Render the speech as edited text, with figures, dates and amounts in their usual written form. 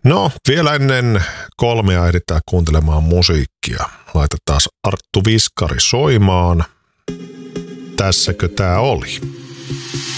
No, vielä ennen 3 ehditään kuuntelemaan musiikkia. Laitetaan Arttu Viskari soimaan. Tässäkö tää oli?